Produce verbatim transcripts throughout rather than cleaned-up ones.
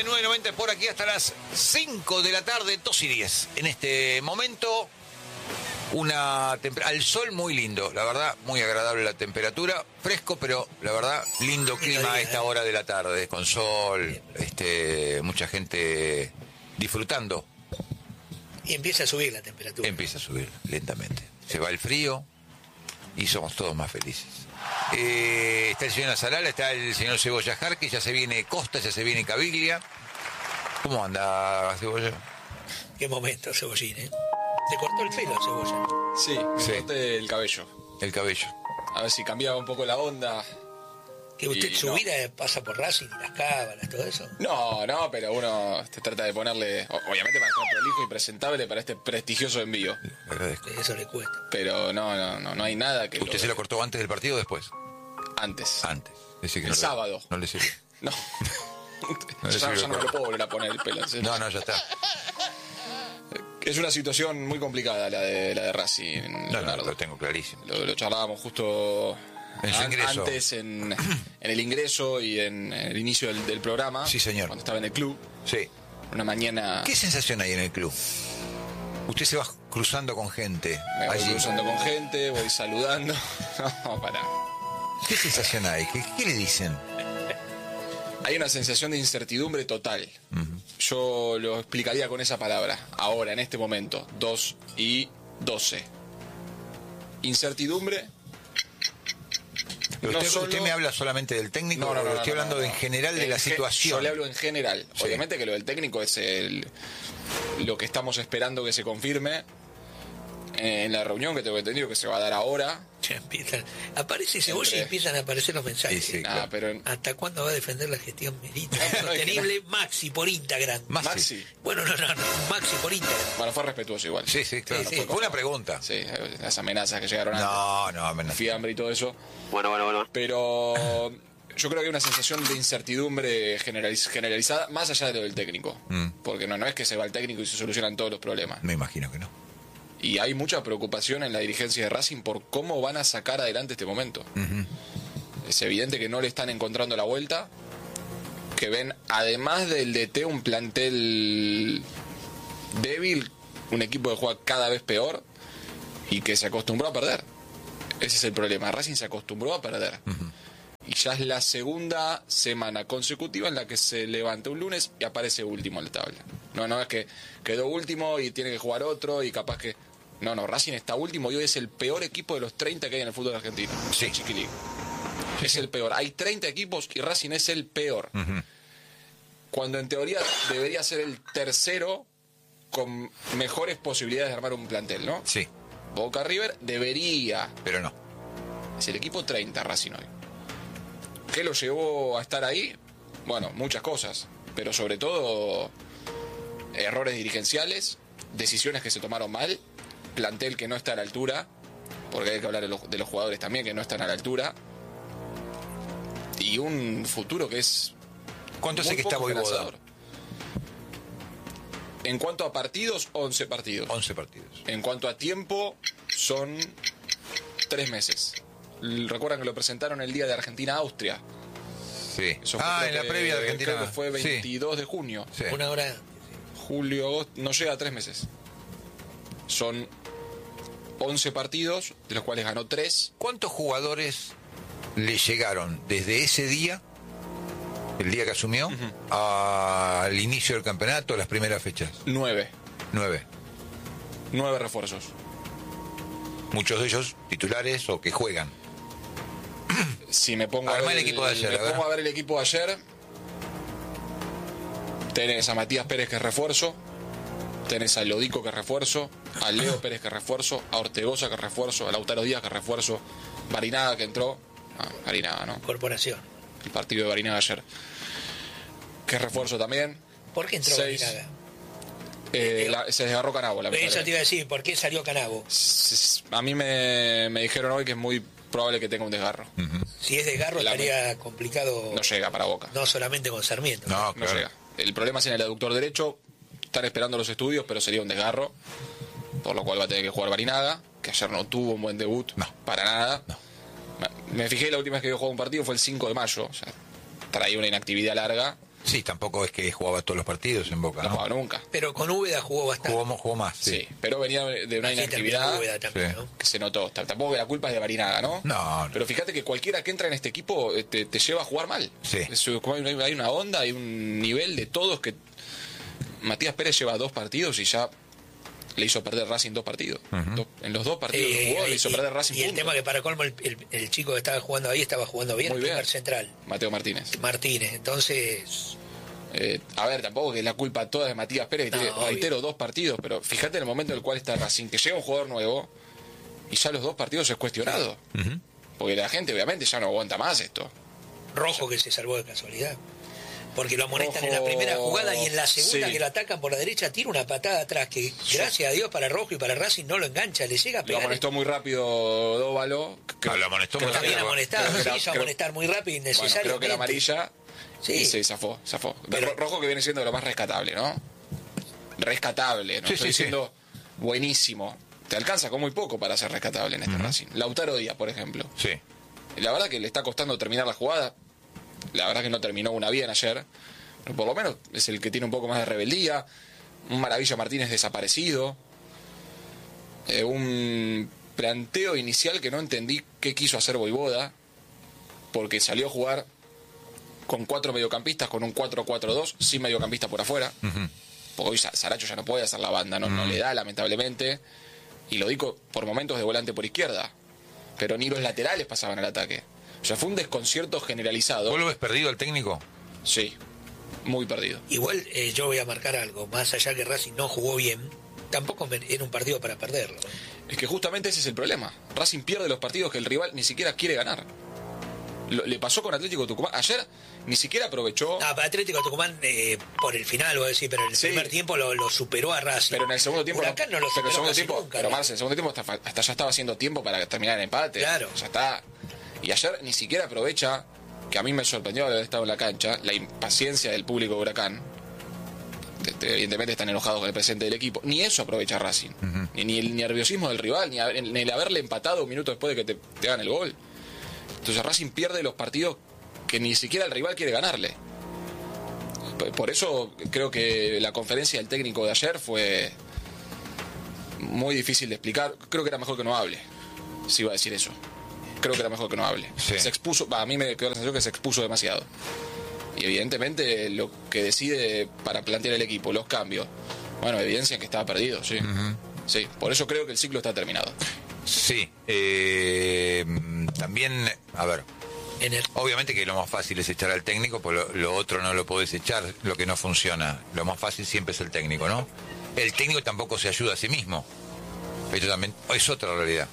de nueve noventa por aquí hasta las cinco de la tarde, dos y diez. En este momento, una temper- al sol muy lindo, la verdad, muy agradable la temperatura, fresco, pero la verdad, lindo clima a esta hora de la tarde, con sol, este, mucha gente disfrutando. Y empieza a subir la temperatura. Empieza a subir lentamente. Se va el frío y somos todos más felices. Eh, está el señor Azarala, está el señor Cebolla Jarque, ya se viene Costa, ya se viene Caviglia. ¿Cómo anda, Cebolla? Qué momento, Cebollín, ¿eh? ¿Te cortó el pelo, Cebolla? Sí, me Sí. corté el cabello. El cabello. A ver si cambiaba un poco la onda. Que usted Y su no. vida pasa por Racing, las cábalas, todo eso. No, no, pero uno te trata de ponerle, o- obviamente para estar prolijo y presentable para este prestigioso envío. Le agradezco. Eso le cuesta. Pero no, no, no, no hay nada que ¿Usted se lo cortó antes del partido o después? antes. Antes. Decir que El no le- sábado. No le sirve. No. No le ya, sirve ya no el me lo puedo volver a poner el pelo. ¿sí? No, no, ya está. Es una situación muy complicada la de la de Racing, No, no, Leonardo. lo tengo clarísimo. Lo, lo charlábamos justo En su an- ingreso. antes en, en el ingreso y en, en el inicio del, del programa. Sí, señor. Cuando estaba en el club. Sí. Una mañana ¿Qué sensación hay en el club? Usted se va cruzando con gente me voy allí. cruzando con gente, voy saludando. No, para. ¿Qué sensación hay? ¿Qué, qué le dicen? Hay una sensación de incertidumbre total. Yo lo explicaría con esa palabra. Ahora, en este momento, dos y doce. Incertidumbre. Pero No usted, solo- usted me habla solamente del técnico, No, no, no, o estoy no, hablando no, no. en general de En la ge- situación. Yo le hablo en general. Sí. Obviamente que lo del técnico es el, lo que estamos esperando que se confirme en la reunión que tengo entendido que se va a dar ahora. Ya empiezan, aparece Cebolla y Entre- empiezan a aparecer los mensajes. Sí, sí. Ah, pero ¿Hasta cuándo va a defender la gestión Merita? No, es que Sostenible, Maxi por Instagram. Maxi. Maxi. Bueno, no, no, no, Maxi por Instagram. Bueno, fue respetuoso igual. Sí, sí, claro. Sí, sí. Fue una pregunta. Sí, las amenazas que llegaron antes. No, no, amenaza. Fiambre y todo eso. Bueno, bueno, bueno. Pero yo creo que hay una sensación de incertidumbre generaliz- generalizada, más allá de lo del técnico. Mm. Porque no, no es que se va el técnico y se solucionan todos los problemas. Me imagino que no. Y hay mucha preocupación en la dirigencia de Racing por cómo van a sacar adelante este momento. Es evidente que no le están encontrando la vuelta, que ven, además del D T, un plantel débil, un equipo que juega cada vez peor y que se acostumbró a perder. Ese es el problema. Racing se acostumbró a perder. Y ya es la segunda semana consecutiva en la que se levanta un lunes y aparece último en la tabla. No, no es que quedó último y tiene que jugar otro y capaz que... No, no, Racing está último y hoy es el peor equipo de los treinta que hay en el fútbol argentino. Sí. Chiquilic. Es el peor. Hay treinta equipos y Racing es el peor. Cuando en teoría debería ser el tercero con mejores posibilidades de armar un plantel, ¿no? Sí, Boca River debería. pero no. Es el equipo treinta Racing hoy. ¿Qué lo llevó a estar ahí? Bueno, muchas cosas, pero sobre todo errores dirigenciales, decisiones que se tomaron mal, plantel que no está a la altura, porque hay que hablar de los, de los jugadores también que no están a la altura, y un futuro que es ¿Cuánto hace muy que está poco Voivoda? esperanzador. En cuanto a partidos, once partidos. once partidos. En cuanto a tiempo, son tres meses. L- Recuerdan que lo presentaron el día de Argentina-Austria. Sí. Eso fue, Ah, creo en la que- previa de Argentina. Creo que fue Sí, veintidós de junio. sí. Una hora. Julio, agosto, no llega a tres meses. Son once partidos, de los cuales ganó tres. ¿Cuántos jugadores le llegaron desde ese día, el día que asumió, al inicio del campeonato, las primeras fechas? Nueve. Nueve. Nueve refuerzos. Muchos de ellos titulares o que juegan. Si me pongo, a Armá ver, el equipo de ayer, me a ver. pongo a ver el equipo de ayer, tenés a Matías Pérez que es refuerzo, tenés a Lodico que es refuerzo, a Leo Pérez que es refuerzo, a Ortegoza que es refuerzo, a Lautaro Díaz que es refuerzo, Barinaga que entró, ah, Barinaga, ¿no? Corporación. El partido de Barinaga ayer, que es refuerzo también. ¿Por qué entró Seis. Barinaga? Eh, la- se desgarró Canabo, la Eso te iba a decir, ¿por qué salió Canabo? A mí me, me dijeron hoy que es muy probable que tenga un desgarro. Si es de Garro La- estaría complicado, No llega para Boca. no solamente con Sarmiento. No, No claro. llega. El problema es en el aductor derecho. Están esperando los estudios, pero sería un desgarro. Por lo cual va a tener que jugar Barinaga, que ayer no tuvo un buen debut. No. Para nada. No. Me fijé la última vez que había jugado un partido fue el cinco de mayo. O sea, traía una inactividad larga. Sí, tampoco es que jugaba todos los partidos en Boca, No ¿no? jugaba nunca. Pero con Úbeda jugó bastante. Jugó, jugó más, sí. Sí, pero venía de una Así inactividad terminó Úbeda también, Sí. ¿no? que se notó. T- Tampoco que la culpa es de Barinaga, ¿no? No, no. Pero fíjate que cualquiera que entra en este equipo eh, te, te lleva a jugar mal. Sí. Es- como hay, hay una onda, hay un nivel de todos que... Matías Pérez lleva dos partidos y ya le hizo perder Racing dos partidos. Do- en los dos partidos que Eh, jugó le y, hizo perder Racing y el puntos. tema que para colmo el, el- el chico que estaba jugando ahí estaba jugando bien, Muy el bien. primer central, Mateo Martínez. Martínez. Entonces, Eh, a ver, tampoco que la culpa toda de Matías Pérez, que No, tiene, obvio. reitero, dos partidos, pero fíjate en el momento en el cual está Racing, que llega un jugador nuevo y ya los dos partidos es cuestionado. Ujú. Porque la gente obviamente ya no aguanta más esto. Rojo que se salvó de casualidad. Porque lo amonestan en la Rojo, primera jugada y en la segunda sí. que lo atacan por la derecha tira una patada atrás que gracias a Dios para Rojo y para Racing no lo engancha, le llega a Lo pegar. amonestó muy rápido Dóvalo. Ah, lo amonestó muy También rápido. amonestado, creo que se la- hizo creo- amonestar muy rápido y Bueno, innecesariamente. creo que la amarilla Sí. se zafó, zafó. Pero- Ro- Rojo que viene siendo lo más rescatable, ¿no? Rescatable, no Sí, estoy sí, sí. diciendo buenísimo. Te alcanza con muy poco para ser rescatable en este Racing. Lautaro Díaz, por ejemplo. Sí. La verdad que le está costando terminar la jugada. La verdad que no terminó una bien ayer. Pero por lo menos es el que tiene un poco más de rebeldía. Un Maravilla Martínez desaparecido. Eh, un planteo inicial que no entendí qué quiso hacer Voivoda. Porque salió a jugar con cuatro mediocampistas, con un cuatro cuatro dos, sin mediocampista por afuera. Ujú. Porque hoy Sa- Saracho ya no puede hacer la banda, no, no le da lamentablemente. Y lo digo por momentos de volante por izquierda. Pero ni los laterales pasaban al ataque. O sea, fue un desconcierto generalizado. ¿Vos lo ves perdido al técnico? Sí, muy perdido. Igual eh, yo voy a marcar algo, más allá que Racing no jugó bien, tampoco me- era un partido para perderlo. Es que justamente ese es el problema. Racing pierde los partidos que el rival ni siquiera quiere ganar. Lo- le pasó con Atlético Tucumán. Ayer ni siquiera aprovechó. Ah, para Atlético Tucumán eh, por el final, voy a decir, pero en el Sí. primer tiempo lo, lo superó a Racing. Pero en el segundo tiempo. Huracán no lo pero en el superó segundo casi tiempo. nunca, pero ¿no? Marce, en el segundo tiempo hasta, fa- hasta ya estaba haciendo tiempo para terminar el empate. Claro. Ya está. Y ayer ni siquiera aprovecha, que a mí me sorprendió haber estado en la cancha, la impaciencia del público de Huracán. Que, que evidentemente están enojados con el presente del equipo. Ni eso aprovecha Racing. ni, ni el nerviosismo del rival, ni, haber- ni el haberle empatado un minuto después de que te, te hagan el gol. Entonces Racing pierde los partidos que ni siquiera el rival quiere ganarle. P- Por eso creo que la conferencia del técnico de ayer fue muy difícil de explicar. Creo que era mejor que no hable, si iba a decir eso. Creo que era mejor que no hable. Sí. Se expuso, va, a mí me quedó la sensación que se expuso demasiado. Y evidentemente lo que decide para plantear el equipo, los cambios, bueno, evidencian que estaba perdido, sí. Sí, por eso creo que el ciclo está terminado. Sí. eh, también, a ver, En el, obviamente que lo más fácil es echar al técnico, pues lo, lo otro no lo podés echar, lo que no funciona. Lo más fácil siempre es el técnico, ¿no? El técnico tampoco se ayuda a sí mismo. Esto también es otra realidad.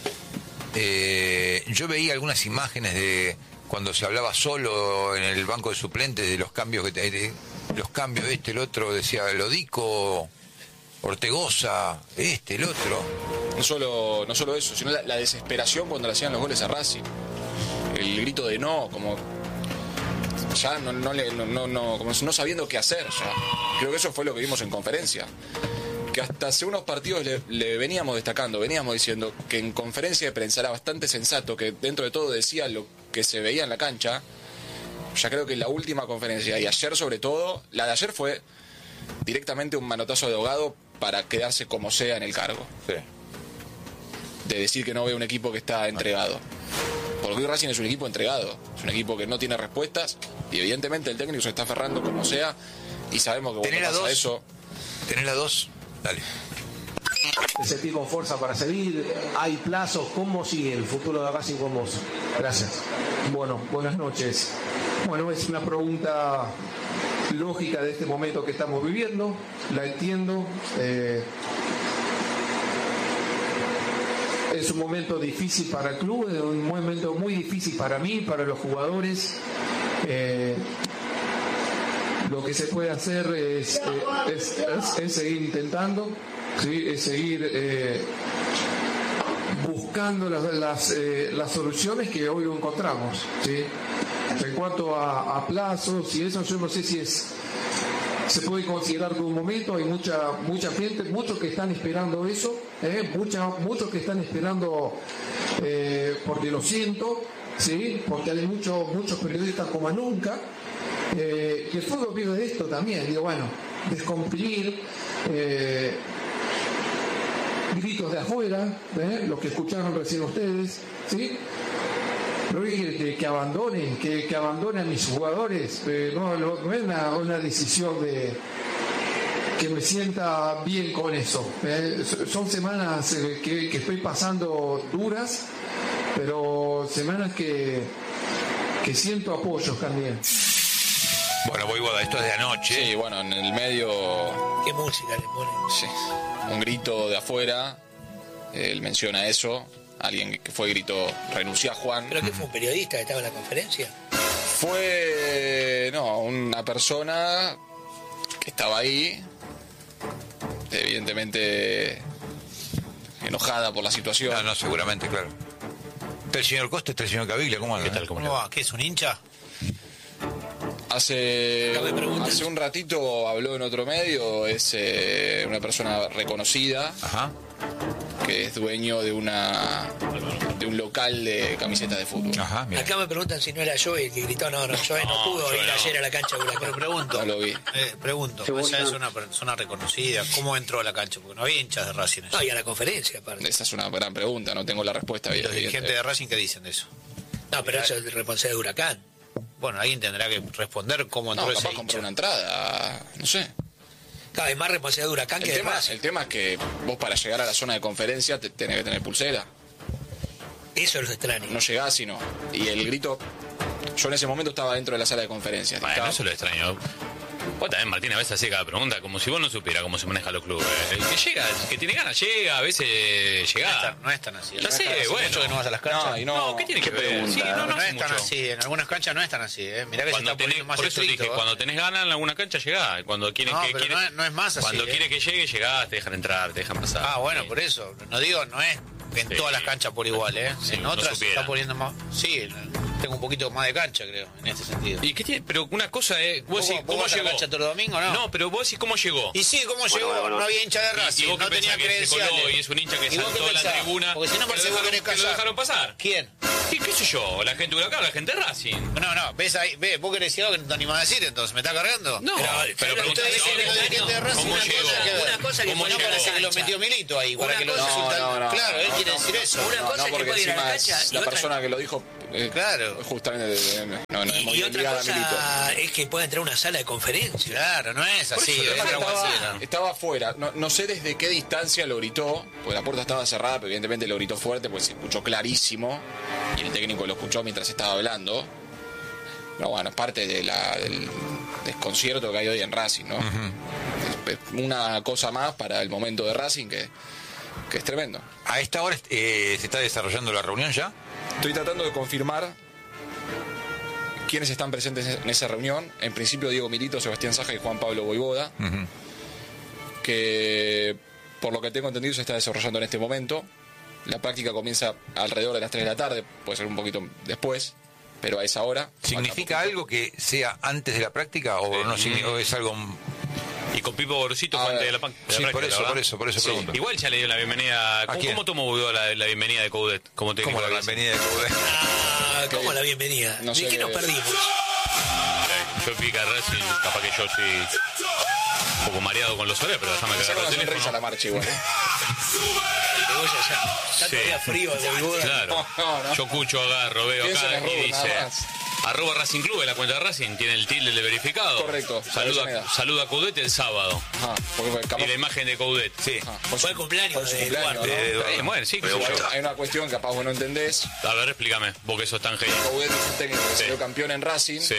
Eh, yo veía algunas imágenes de cuando se hablaba solo en el banco de suplentes de los cambios que te- de- los cambios este, el otro, decía Lodico, Ortegoza, este, el otro. No solo, no solo eso, sino la, la desesperación cuando le hacían los goles a Racing. El grito de no, como ya no, no, le- no, no, no- como no sabiendo qué hacer ya. Creo que eso fue lo que vimos en conferencia. Que hasta hace unos partidos le, le veníamos destacando, veníamos diciendo que en conferencia de prensa era bastante sensato, que dentro de todo decía lo que se veía en la cancha. Ya creo que en la última conferencia, y ayer sobre todo, la de ayer fue directamente un manotazo de ahogado para quedarse como sea en el cargo. Sí. De decir que no ve un equipo que está entregado. Porque hoy Racing es un equipo entregado, es un equipo que no tiene respuestas y evidentemente el técnico se está aferrando como sea y sabemos que cuando Tener a pasa dos. eso, ¿Tenés las dos? Dale. Te sentís con fuerza para seguir, hay plazos, ¿cómo sigue el futuro de Racing con vos? Gracias. Bueno, buenas noches. Bueno, es una pregunta lógica de este momento que estamos viviendo, la entiendo. eh, es un momento difícil para el club, es un momento muy difícil para mí, para los jugadores. Eh, lo que se puede hacer es, eh, es, es- es seguir intentando, ¿sí? Es seguir eh, buscando las, las, eh, las soluciones que hoy no encontramos, ¿sí? En cuanto a, a plazos y eso, yo no sé si es se puede considerar por un momento, hay mucha mucha gente, muchos que están esperando eso, ¿eh? Mucha, muchos que están esperando, eh, porque lo siento, ¿sí? Porque hay muchos muchos periodistas como nunca, Eh, que el fútbol vive de esto también, digo, bueno, descomprimir, eh, gritos de afuera, ¿eh? Los que escucharon recién ustedes, ¿sí? Pero que, que, que abandonen, que, que abandonen a mis jugadores, eh, no, no, no es una, una decisión de que me sienta bien con eso. Eh, son semanas eh, que, que estoy pasando duras, pero semanas que, que siento apoyos también. Bueno, Voivoda, esto es de anoche. Sí, bueno, en el medio... ¿Qué música le ponen? Sí, un grito de afuera, él menciona eso, alguien que fue grito, renuncia a Juan. ¿Pero que fue un periodista que estaba en la conferencia? Fue, no, una persona que estaba ahí, evidentemente enojada por la situación. No, no, seguramente, claro. Está el señor Costa, está el señor Caviglia, ¿cómo anda? ¿Qué tal? ¿Cómo le va? ¿Qué es un hincha? Hace, No me preguntes. hace un ratito habló en otro medio, es eh, una persona reconocida, Ajá. que es dueño de una de un local de camisetas de fútbol. Ajá, mira. Acá me preguntan si no era Joey el que gritó. No, no, Joey no, No, pudo Joey ir no. ayer a la cancha de Pero Huracán. pregunto, No lo vi. eh, pregunto, ella es una persona reconocida, ¿cómo entró a la cancha? Porque no había hinchas de Racing. No, y a la conferencia, aparte. Esa es una gran pregunta, no tengo la respuesta ¿Y bien. los dirigentes evidente. de Racing qué dicen de eso? No, pero eso es el responsable de Huracán. Bueno, alguien tendrá que responder cómo entró No, ese capaz compró hincha. una entrada, no sé. Cada vez más responsable de Huracán El que de tema, Racing. el tema es que vos para llegar a la zona de conferencia te, tenés que tener pulsera. Eso es lo extraño. No llegás y no. Y el grito... Yo en ese momento estaba dentro de la sala de conferencias. Bueno, Estaba- eso es lo extraño. Vos también, Martín, a veces hacés cada pregunta como si vos no supieras cómo se manejan los clubes. El que llega, el que tiene ganas llega, a veces No es llega. tan- no es tan así. Ya sé, Hace bueno. mucho que no vas a las canchas. No, y no, No, ¿qué tiene que ver? pregunta? Sí, no, no, No hace es tan mucho. así, en algunas canchas no es tan así, ¿eh? Mirá que Cuando se está tenés, poniendo más por eso estricto, dije, ¿eh? cuando tenés ganas en alguna cancha llegás. Cuando quieres No, que pero quiere- no es- no es más así, Cuando ¿eh? quiere que llegue, llegás, te dejan entrar, te dejan pasar. Ah, bueno, Sí. por eso. No digo, no es en Sí. todas las canchas por igual, ¿eh? Sí, en no otras se supiera. está poniendo más... Sí, tengo un poquito más de cancha, creo, en este sentido. ¿Y qué tiene? Pero una cosa es, vos ¿Vos- decís, vos ¿cómo vas a la llegó? cancha todos los domingos, no? No, pero vos decís, ¿cómo llegó? Y sí, ¿cómo llegó? No había hincha de Y- Racing, y vos no qué tenía pensás que se coló credenciales. y es un hincha que ¿Y vos saltó qué de la pensás? tribuna. Porque si no que parece lo que dejaron, querés que lo callar. dejaron pasar. ¿Quién? ¿Y qué sé yo? ¿La gente de Huracán o la gente de Racing? No, no, ves ahí, ves, vos querés decir algo que no te animás a decir, entonces, ¿me está cargando? No, Pero- pero, pero preguntá ustedes dicen que los dirigentes de Racing ¿cómo una llegó? cosa que ver. Una cosa que ¿Cómo fue No llegó? parece que lo cancha. metió Milito ahí, para Una que lo cosa- insultan. No, no, no, Claro, él no, quiere no, decir eso. Una No, cosa no, es que porque puede ir a la encima cancha es y la otra- persona que lo dijo, eh, Claro. justamente, eh, no, no, es muy Y otra ligada a Milito. cosa es que pueda entrar a una sala de conferencia. Cualquiera. Claro, no es así. El es tema que otra estaba, cualquiera. estaba afuera, no, no sé desde qué distancia lo gritó, porque la puerta estaba cerrada, pero evidentemente lo gritó fuerte, pues se escuchó clarísimo, y el técnico lo escuchó mientras estaba hablando. Pero bueno, es parte de la, del desconcierto que hay hoy en Racing, ¿no? Es- es una cosa más para el momento de Racing que, que es tremendo. A esta hora eh, se está desarrollando la reunión ya. Estoy tratando de confirmar quiénes están presentes en esa reunión. En principio Diego Milito, Sebastián Saja y Juan Pablo Voivoda, Ujú. que por lo que tengo entendido se está desarrollando en este momento. La práctica comienza alrededor de las tres de la tarde, puede ser un poquito después, pero a esa hora. ¿Significa algo que sea antes de la práctica o, no, signi- o es algo...? Y con Pipo Gorosito A fue antes ver. de la, pan- de la Sí, práctica, por eso, ¿verdad? por eso, por eso Sí. pregunto. Igual ya le dio la bienvenida. ¿Cómo, quién? cómo tomó Buidó la, la bienvenida de Coudet como técnico ¿Cómo la de Racing? bienvenida de Coudet? Ah, ¿cómo la bienvenida? No sé ¿De qué nos qué- perdimos? Yo fui a Racing, capaz que yo estoy un poco mareado con los horarios, pero déjame Me que saca agarrar una el sonrisa a la teléfono. marcha igual, ¿eh? Que vos ya- Está Sí. todavía frío de Voivoda. Claro. No, no. Yo escucho, agarro, veo Piensa acá en el y rubro, dice... nada más. Arroba Racing Club, en la cuenta de Racing, tiene el tilde de verificado. Correcto, Saluda, Avellaneda. saluda a Coudet el sábado. Ajá, porque capaz- Y la imagen de Coudet. Sí. Ajá, por Fue su- el cumpleaños por su de cumpleaños, Eduardo. ¿no? De- Está bien, bueno, sí, qué sé Pero yo. hay una cuestión que capaz vos no entendés. A ver, explícame, vos que sos tan genio. Coudet es un técnico que Sí. salió campeón en Racing Sí,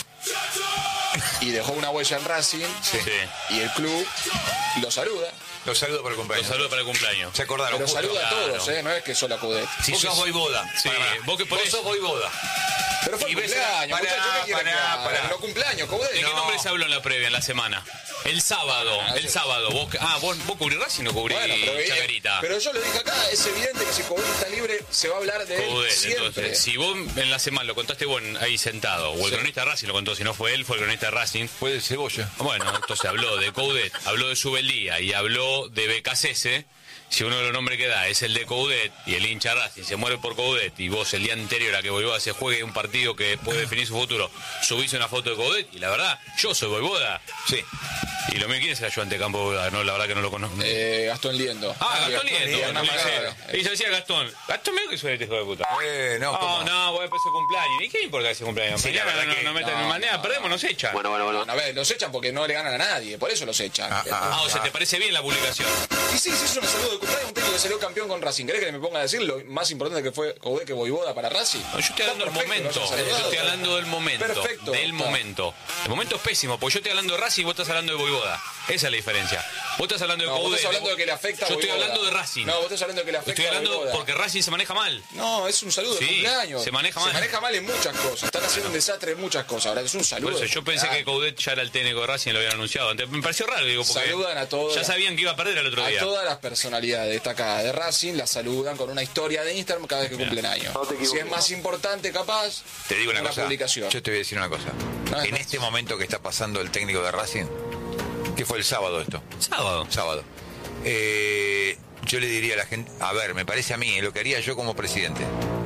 y dejó una huella en Racing, sí. y el club lo saluda. Los saludo por el Los cumpleaños. saludo para el cumpleaños. Se acordaron. Pero justo. saluda a claro. todos, ¿eh? No es que solo a Coudet. Si Vos sos que- Voivoda. Sí, Pará. vos que por Vos eso- sos Voivoda. Pero fue Y el ves- cumpleaños, pará, muchachos, ¿qué quieren que pará, haga? pará. No cumpleaños, Coudet. ¿De qué No. nombre se habló en la previa, en la semana? El sábado, Ah, el sí. sábado. Vos, ah, vos, vos cubrís Racing o cubrís Bueno, pero, Chacarita. pero yo le dije acá, es evidente que si Coudet está libre, se va a hablar de él Coudet, siempre. entonces, si vos en la semana lo contaste vos ahí sentado, o el Sí. cronista de Racing lo contó, si no fue él, fue el cronista de Racing. Fue de Cebolla. Bueno, entonces habló de Coudet, habló de Subeldía y habló de Becasese. si uno de los nombres que da es el de Coudet y el hincha Racing se muere por Coudet y vos el día anterior a que Voivoda se juegue un partido que puede definir su futuro, subís una foto de Coudet y la verdad, yo soy Voivoda. Sí. Y lo mío, ¿quién es el ayudante de campo de Voivoda? No, la verdad que no lo conozco. Eh, Gastón Liendo. Ah, Gastón Liendo. Liendo, Y se decía Gastón. Gastón, medio que suena este hijo de puta. Eh, no, No, ¿cómo? no, voy a empezar cumpleaños. ¿Y qué importa ese cumpleaños? Sí, la Mañana verdad no, que- no, metan no, mañana, no. perdemos, nos echan. Bueno, bueno, bueno. A ver, los echan porque no le ganan a nadie, por eso los echan. Ah, ah, Ah, o sea, ¿te parece bien la publicación? Y sí, sí, es un saludo de cumpleaños, un técnico que salió campeón con Racing. ¿Querés que me ponga a decir lo más importante que fue Coudet que Voivoda para Racing? No, yo estoy hablando del Está perfecto, momento. lo hayas Yo saludado. estoy hablando del momento. Perfecto. Del Está. momento. El momento es pésimo, porque yo estoy hablando de Racing y vos estás hablando de Voivoda. Esa es la diferencia. Vos estás hablando de No, vos Coudet. estás hablando de que le afecta a Yo estoy Voivoda. hablando de Racing. No, vos estás hablando de que le afecta Estoy a hablando Voivoda. porque Racing se maneja mal. No, es un saludo de Sí, cumpleaños. se maneja mal. Se maneja mal en muchas cosas. Están haciendo un desastre en muchas cosas. Ahora es un saludo. Por eso de yo pensé que cumpleaños. Coudet ya era el técnico de Racing y lo habían anunciado. Antes, me pareció raro, digo, porque Saludan a todos. ya sabían que iba a perder el otro A día. todas las personalidades destacadas de Racing las saludan con una historia de Instagram cada vez que cumplen años. No te equivoques. Si es más importante, capaz, Te digo una, cosa. publicación. Yo te voy a decir una cosa. Ah, En no. este momento que está pasando el técnico de Racing, que fue el sábado esto. Sábado. Sábado. Eh, yo le diría a la gente, a ver, me parece a mí, eh, lo que haría yo como presidente.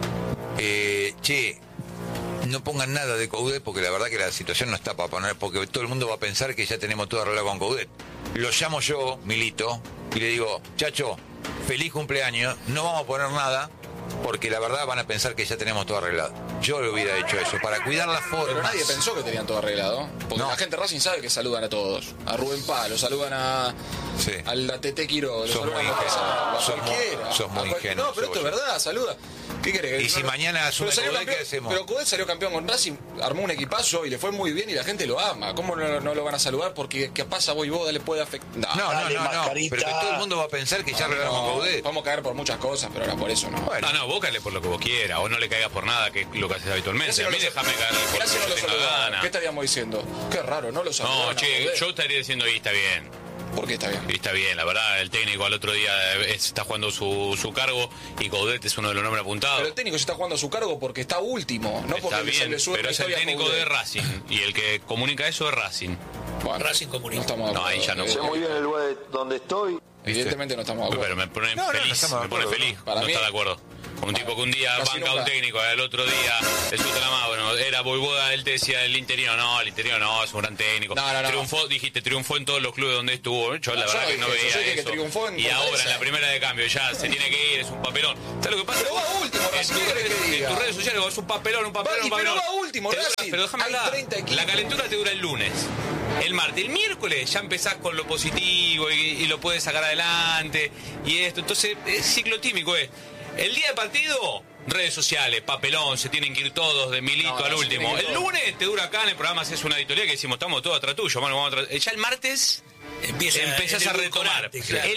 Eh, che, no pongan nada de Coudet porque la verdad que la situación no está para poner, porque todo el mundo va a pensar que ya tenemos todo arreglado con Coudet. Lo llamo yo, Milito, y le digo, chacho, feliz cumpleaños, no vamos a poner nada, porque la verdad van a pensar que ya tenemos todo arreglado. Yo le hubiera hecho eso, para cuidar la forma. Pero nadie pensó que tenían todo arreglado. Porque No. la gente de Racing sabe que saludan a todos. A Rubén Palo, saludan a, Sí. al a Tete Quiroga, lo Sos saludan muy a ingenuo. a Sos muy- cualquiera. sos muy A cual- ingenuo, No, pero esto es Cebolla. verdad, saluda. ¿Qué querés? Y si mañana asume Pero salió Coudet, ¿qué campeón- hacemos? Pero Coudet salió campeón con Racing, armó un equipazo y le fue muy bien y la gente lo ama. ¿Cómo no, no lo van a saludar? Porque capaz a Voivoda le puede afectar. No, no, Dale, no, no, mascarita. pero que todo el mundo va a pensar que ya arreglamos con Coudet. Vamos a caer por muchas cosas, pero ahora por eso no. Bueno. No, no, vos caele por lo que vos quieras, o no le caigas por nada, que es lo que haces habitualmente. Mirá A si mí no lo- déjame caerle por mirá lo si que no yo lo tenga saludaban. ganas. ¿Qué estaríamos diciendo? Qué raro, no lo saludaban. No, a che, Coudet. yo estaría diciendo, y está bien. ¿Por qué está bien? Y está bien, la verdad, el técnico al otro día eh, está jugando su, su cargo y Coudet es uno de los nombres apuntados. Pero el técnico se está jugando a su cargo porque está último, no porque Está le- se bien, le sube pero la es el historia a técnico Coudet. de Racing y el que comunica eso es Racing. Bueno, Racing comunica. No estamos de No, acuerdo. ahí ya no. Eh, Sé muy bien el lugar de donde estoy. Evidentemente no estamos de acuerdo. Pero me pone No, no, no feliz, estamos de me pone acuerdo, feliz Para no mí- está de acuerdo. Un tipo que un día Casi banca a un nunca. técnico, al otro día le suelta la mano, bueno, era Voivoda, él te decía el interino, no, el interino no, es un gran técnico. No, no, no. Triunfó, dijiste, triunfó en todos los clubes donde estuvo. Yo la No, yo verdad no que no dije eso, veía yo dije que eso. triunfó en Y ahora, en Fortaleza. la primera de cambio, ya se tiene que ir, es un papelón. ¿Sabes lo que pasa? Pero va último, en, Racing, tus ¿qué querés redes, que diga? en tus redes sociales es un papelón, un papelón, Va- un y pero papelón. va último, Te dura- Racing. pero déjame Hay hablar. treinta equipos. La calentura te dura el lunes. El martes, el miércoles ya empezás con lo positivo y, y lo puedes sacar adelante y esto. Entonces, es ciclotímico, es. El día de partido, redes sociales, papelón, se tienen que ir todos de Milito No, no, al se último. tienen que ir El todos. lunes te dura acá en el programa, haces una editoría que decimos, estamos todos atrás tuyo, bueno, vamos atrás. Ya el martes Empieza empezás en a el retomar. edulcorante, claro.